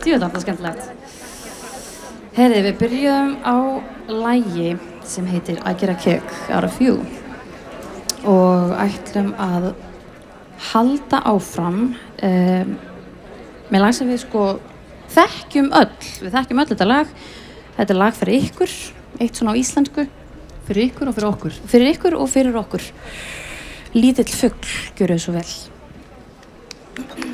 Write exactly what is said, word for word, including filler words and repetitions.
Djöfull var það skemmtilegt. Heyrðu, við byrjum á lagi sem heitir I Get a Kick Out of You og ætlum að halda áfram um, með lag sem við sko þekkjum öll. Við þekkjum öll þetta lag. Þetta er lag fyrir ykkur, eitt svona á íslensku. Fyrir ykkur og fyrir okkur. Fyrir ykkur og fyrir okkur. Lítill fugl, gjörðu svo vel.